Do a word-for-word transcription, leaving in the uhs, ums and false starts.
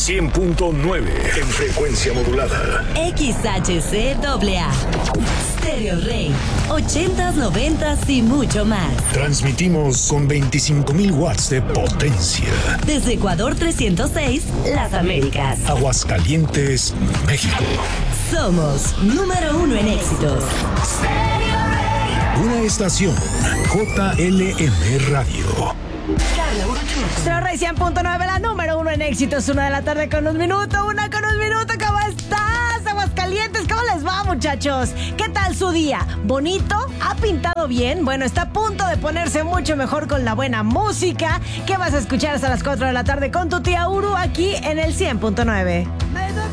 cien punto nueve en frecuencia modulada. X H C A A. Stereo Rey. ochentas, noventas y mucho más. Transmitimos con veinticinco mil watts de potencia. Desde Ecuador trescientos seis, Las Américas. Aguascalientes, México. Somos número uno en éxitos. Una estación J L M Radio. Stereo Rey cien punto nueve, la número uno en éxitos. Una de la tarde con un minuto, una con un minuto. ¿Cómo estás, Aguascalientes? ¿Cómo les va, muchachos? ¿Qué tal su día? ¿Bonito? ¿Ha pintado bien? Bueno, está a punto de ponerse mucho mejor con la buena música que vas a escuchar hasta las cuatro de la tarde con tu tía Uru aquí en el cien punto nueve.